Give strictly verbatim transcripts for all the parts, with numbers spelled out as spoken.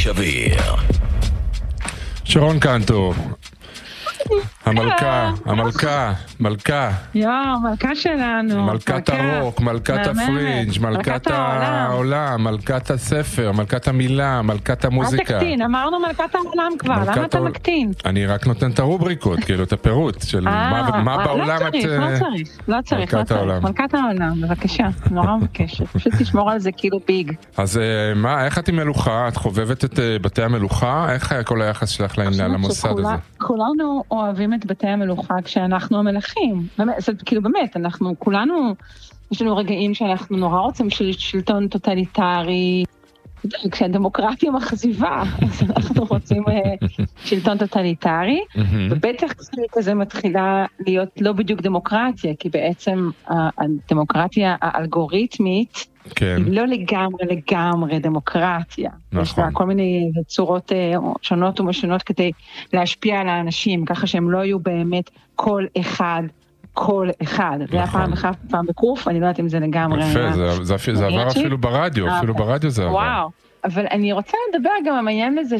שביר. שרון קנטור. המלכה, המלכה, מלכה. יואו, מלכה שלנו. מלכת הרוק, מלכת הפרינג', מלכת העולם, מלכת הספר, מלכת המילה, מלכת המוזיקה. אל תקטין, אמרנו מלכת העולם כבר, למה אתה מקטין? אני רק נותן את הרובריקות, כאילו את הפירוט של מה בעולם את... לא צריך, לא צריך, לא צריך. מלכת העולם, בבקשה, נורא מבקשת. פשוט תשמור על זה כאילו ביג. אז מה, איך את עם מלוכה? את חובבת את בתי המלוכה? איך היה כל היחס שלך למוסד הזה? כולנו אוהבים את בתי המלוכה כשאנחנו המלכים. באמת, כאילו באמת, אנחנו כולנו, יש לנו רגעים שאנחנו נורא רוצים של שלטון טוטליטרי, כשהדמוקרטיה מחזיבה, אז אנחנו רוצים שלטון טוטליטרי, ובטח כזה מתחילה להיות לא בדיוק דמוקרטיה, כי בעצם הדמוקרטיה האלגוריתמית, היא לא לגמרי לגמרי דמוקרטיה. יש לה כל מיני צורות שונות ומשונות כדי להשפיע על האנשים, ככה שהם לא יהיו באמת כל אחד, כל אחד. זה היה פעם אחת, פעם בקוף, אני לא יודעת אם זה לגמרי. יפה, זה עבר אפילו ברדיו, אפילו ברדיו זה עבר. וואו, אבל אני רוצה לדבר גם על העניין הזה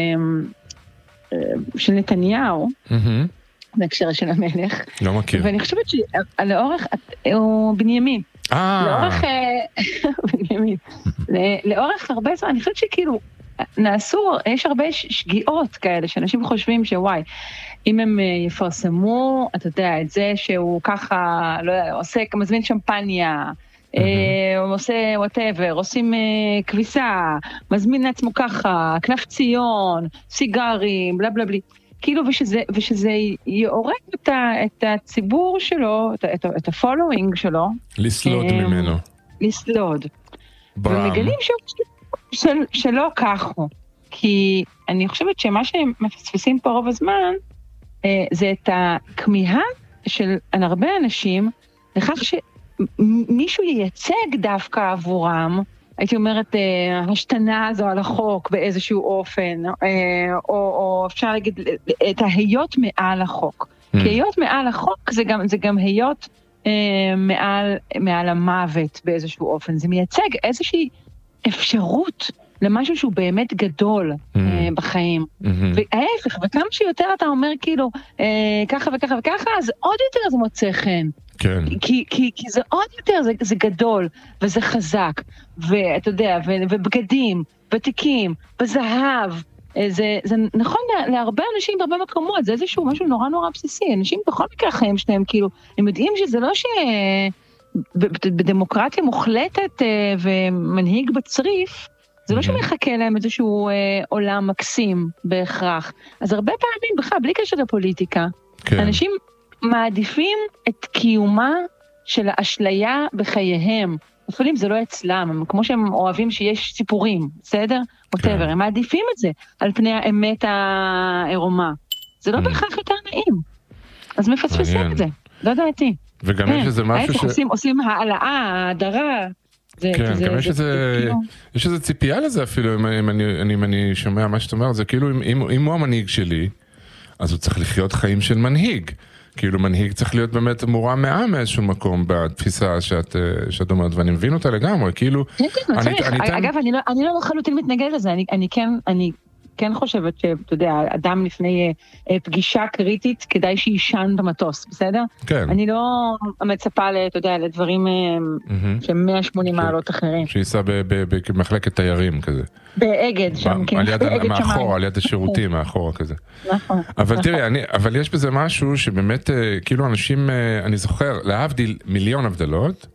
של נתניהו, בהקשר של המלך. לא מכיר. ואני חושבת שלאורך, הוא בנימין. לאורך, בנימין. לאורך הרבה זמן, אני חושבת שכאילו, נעשו, יש הרבה שגיאות כאלה, שאנשים חושבים שוואי, אם הם יפרסמו, אתה יודע, את זה שהוא ככה, לא יודע, עושה, מזמין שמפניה, הוא עושה whatever, עושים כביסה, מזמין לעצמו ככה, כנף ציון, סיגרים, בלה בלה בלה. כאילו, ושזה, ושזה יעורק את, ה, את הציבור שלו, את, את, את הפולווינג שלו. לסלוד ממנו. לסלוד. ומגלים ש, של, שלא כך הוא. כי אני חושבת שמה שהם מפספסים פה רוב הזמן, זה את הכמיהה של הרבה אנשים, לכך שמישהו ייצג דווקא עבורם, הייתי אומרת, השתנה הזו על החוק באיזשהו אופן, או, או אפשר להגיד, את ההיות מעל החוק. Mm. כי היות מעל החוק זה גם, זה גם היות מעל, מעל המוות באיזשהו אופן. זה מייצג איזושהי אפשרות למשהו שהוא באמת גדול mm. בחיים. Mm-hmm. וההפך, וכמה שיותר אתה אומר כאילו, ככה וככה וככה, אז עוד יותר זה מוצא חן. כן. כי, כי, כי זה עוד יותר, זה, זה גדול, וזה חזק, ואתה יודע, ו, ובגדים, ותיקים, בזהב, זה, זה נכון להרבה אנשים בהרבה מקומות, זה איזשהו משהו נורא נורא בסיסי, אנשים בכל מקרה החיים שלהם, כאילו, הם יודעים שזה לא שבדמוקרטיה מוחלטת ומנהיג בצריף, זה לא שמחכה להם איזשהו עולם מקסים בהכרח, אז הרבה פעמים בכלל, בלי קשר לפוליטיקה, כן. אנשים מעדיפים את קיומה של האשליה בחייהם. אפילו זה לא אצלם, הם, כמו שהם אוהבים שיש סיפורים, בסדר? whatever, הם מעדיפים את זה על פני האמת העירומה. זה לא בהכרח יותר נעים. אז מפספסים את זה, לא דעתי. וגם יש איזה משהו ש... עושים העלאה, ההדרה. כן, גם יש איזה ציפייה לזה אפילו, אם אני שומע מה שאתה אומר, זה כאילו אם הוא המנהיג שלי, אז הוא צריך לחיות חיים של מנהיג. כאילו מנהיג צריך להיות באמת מורם מעם מאיזשהו מקום בתפיסה שאת, שאת אומרת, ואני מבין אותה לגמרי, כאילו... כן, כן, אני, צריך. אני, אני, אגב, אני לא, אני לא לחלוטין מתנגד לזה, אני, אני כן, אני כן חושבת שאתה יודע, אדם לפני אה, פגישה קריטית, כדאי שישן במטוס, בסדר? כן. אני לא מצפה, אתה יודע, לדברים אה, mm-hmm. שהם מאה ושמונים מעלות אחרים. שיסע במחלקת תיירים כזה. באגד שם, כן. על יד, מאחור, על יד השירותים, מאחורה כזה. נכון. אבל תראי, אני, אבל יש בזה משהו שבאמת, כאילו אנשים, אני זוכר, להבדיל מיליון הבדלות,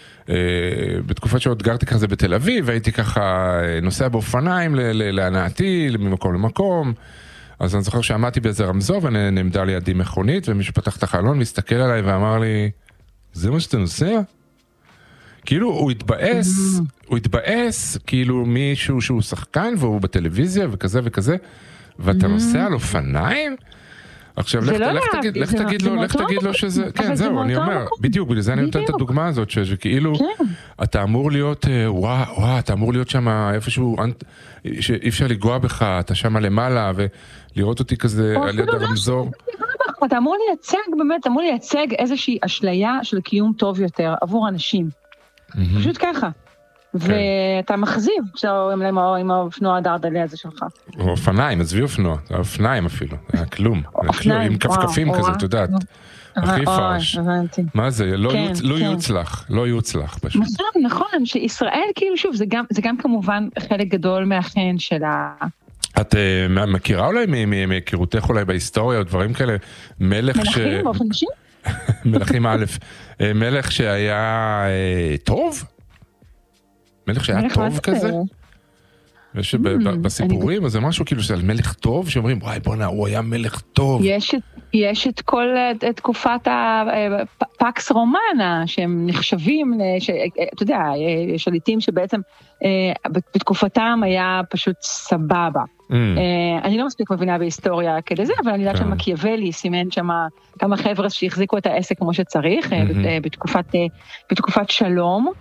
בתקופה שעוד גרתי כזה בתל אביב, הייתי ככה נוסע באופניים להנאתי, ממקום למקום, אז אני זוכר שעמדתי באיזה רמזור, ונעמדה לידי מכונית, ומישהו פתח את החלון, מסתכל עליי ואמר לי, זה מה שאתה נוסע? כאילו הוא התבאס, הוא התבאס, כאילו מישהו שהוא שחקן, והוא בטלוויזיה וכזה וכזה, ואתה נוסע על אופניים? עכשיו, לך תגיד לו, לך תגיד לו שזה, כן, זהו, אני אומר, בדיוק, בגלל זה אני נותן את הדוגמה הזאת, שכאילו, אתה אמור להיות, וואו, וואו, אתה אמור להיות שם איפשהו, שאי אפשר לגוע בך, אתה שם למעלה, ולראות אותי כזה על יד הרמזור. אתה אמור לייצג, באמת, אמור לייצג איזושהי אשליה של קיום טוב יותר עבור אנשים. פשוט ככה. ואתה מחזיב כשאומרים להם עם האופנוע הדרדלי הזה שלך. אופניים, עזבי אופנוע, זה אופניים אפילו, זה היה כלום, עם כפכפים כזה, את יודעת, הכי פרש. מה זה, לא יוצלח, לא יוצלח פשוט. נכון, נכון, שישראל כאילו שוב, זה גם כמובן חלק גדול מהחן של ה... את מכירה אולי מהיכרותך אולי בהיסטוריה או דברים כאלה, מלך ש... מלכים באופן אישי? מלכים א', מלך שהיה טוב? מלך שהיה טוב כזה? בסיפורים, אז זה משהו כאילו של מלך טוב, שאומרים, וואי בונה, הוא היה מלך טוב. יש את כל תקופת הפקס רומנה, שהם נחשבים, אתה יודע, שליטים שבעצם בתקופתם היה פשוט סבבה. אני לא מספיק מבינה בהיסטוריה כדי זה, אבל אני יודעת שמקיאוולי סימן שמה כמה חבר'ה שהחזיקו את העסק כמו שצריך, בתקופת שלום.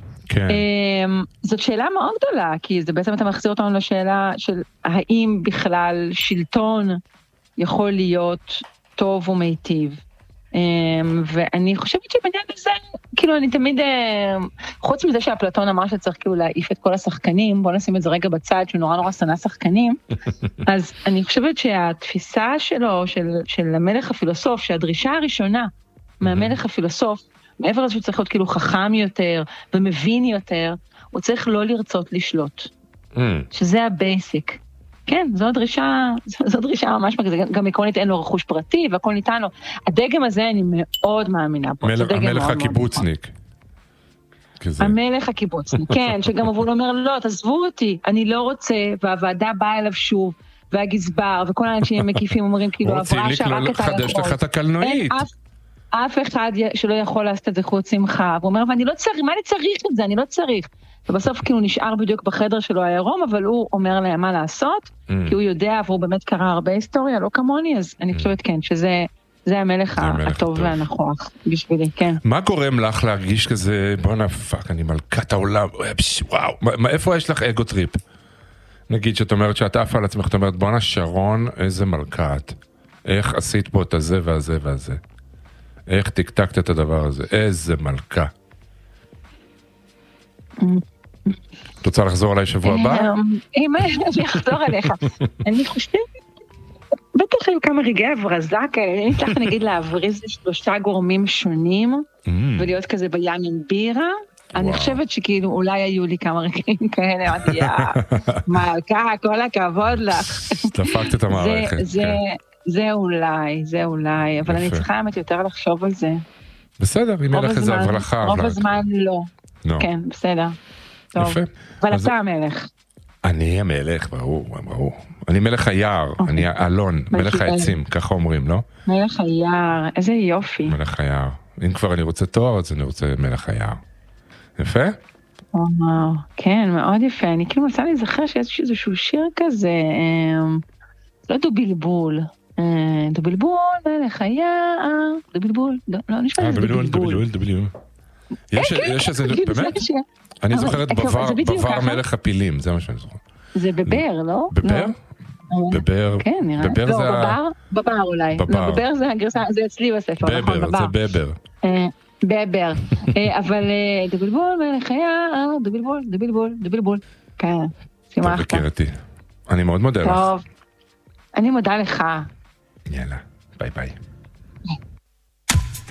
זאת שאלה מאוד גדולה, כי זה בעצם אתה מחזיר אותנו לשאלה של האם בכלל שלטון יכול להיות טוב ומיטיב. ואני חושבת שבעניין הזה, כאילו אני תמיד, חוץ מזה שהפלטון אמר שצריך כאילו להעיף את כל השחקנים, בוא נשים את זה רגע בצד שהוא נורא נורא שנא שחקנים, אז אני חושבת שהתפיסה שלו, של, של המלך הפילוסוף, שהדרישה הראשונה מהמלך הפילוסוף, מעבר לזה שהוא צריך להיות כאילו חכם יותר ומבין יותר, הוא צריך לא לרצות לשלוט. Mm. שזה הבייסיק. כן, זו דרישה, זו דרישה ממש, גם עקרונית אין לו רכוש פרטי והכל ניתן לו. הדגם הזה אני מאוד מאמינה פה. מלך, המלך מאוד הקיבוצניק. מאוד המלך הקיבוצניק, כן, שגם הוא אומר, לא, תעזבו אותי, אני לא רוצה, והוועדה באה אליו שוב, והגזבר, וכל האנשים מקיפים אומרים, כאילו, עברה שרק את הלכות. חדש לך את הקלנועית. אף אחד שלא יכול לעשות את זה חוץ שמחה, והוא אומר, ואני לא צריך, מה אני צריך את זה? אני לא צריך. ובסוף כאילו נשאר בדיוק בחדר שלו העירום, אבל הוא אומר להם מה לעשות, mm. כי הוא יודע, והוא באמת קרא הרבה היסטוריה, לא כמוני, אז אני חושבת כן, שזה זה המלך זה הטוב הטוב. והנכוח בשבילי, כן. מה גורם לך להרגיש כזה, בוא נפק, אני מלכת העולם, וואו, מה, איפה יש לך אגו טריפ? נגיד שאת אומרת שאת עפה על עצמך, את אומרת, בוא נשרון, איזה מלכת, איך עשית פה את הזה והזה והזה. איך תקתקת את הדבר הזה? איזה מלכה. את רוצה לחזור עליי שבוע הבא? אם אני אחזור עליך. אני חושבת, בטח היו כמה רגעי הברזה כאלה, אני צריך נגיד להבריז לשלושה גורמים שונים, ולהיות כזה בים עם בירה, אני חושבת שכאילו אולי היו לי כמה רגעים כאלה, אמרתי, יא, מלכה, כל הכבוד לך. דפקת את המערכת. זה אולי, זה אולי, אבל אני צריכה האמת יותר לחשוב על זה. בסדר, אם יהיה לך איזה הברכה. רוב הזמן לא. כן, בסדר. טוב. אבל אתה המלך. אני המלך, ברור, ברור. אני מלך היער, אני אלון, מלך העצים, ככה אומרים, לא? מלך היער, איזה יופי. מלך היער. אם כבר אני רוצה תואר, אז אני רוצה מלך היער. יפה? כן, מאוד יפה. אני כאילו מצא לי זכר שיש איזשהו שיר כזה, לא דו בלבול. דו בלבול, מלך היער, דו בלבול, לא נשמע לי זה דו בלבול. דו בלבול. יש איזה, באמת? אני זוכרת בבר מלך הפילים, זה מה שאני זוכר. זה בבר, לא? בבר? בבר. כן, נראה. בבר זה... לא, בבר? בבר אולי. בבר. בבר זה הגרסה, זה אצלי בספר, נכון, בבר. זה בבר. בבר. אבל דו בלבול, מלך היער, דו בלבול, דו בלבול, דו בלבול. כן, שימחת. טוב, הכירתי. אני מאוד מודה לך. טוב. אני מודה לך. יאללה, ביי ביי.